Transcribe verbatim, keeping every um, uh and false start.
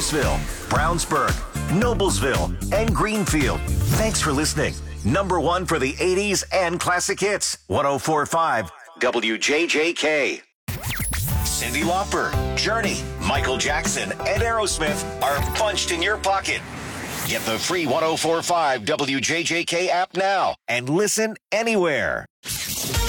Morrisville, Brownsburg, Noblesville, and Greenfield. Thanks for listening. Number one for the eighties and classic hits. one oh four point five W J J K. Cyndi Lauper, Journey, Michael Jackson, and Aerosmith are punched in your pocket. Get the free one oh four point five W J J K app now and listen anywhere.